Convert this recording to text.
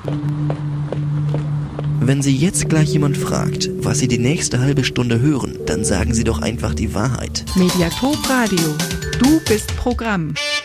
Wenn Sie jetzt gleich jemand fragt, was Sie die nächste halbe Stunde hören, dann sagen Sie doch einfach die Wahrheit. Mediathek Radio. Du bist Programm.